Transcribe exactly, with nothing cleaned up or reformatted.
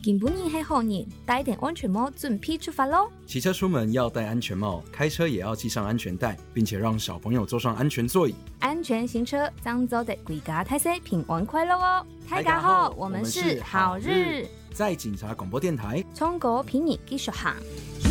今晡日係好日，戴定安全帽，準備出發咯！ 騎車出門要戴安全帽，開車也要繫上安全帶，並且讓小朋友坐上安全座椅。 安全行車，將走得歸家大細平安快樂哦！大家好，我們是好日， 在警察廣播電台， 從高平日繼續行。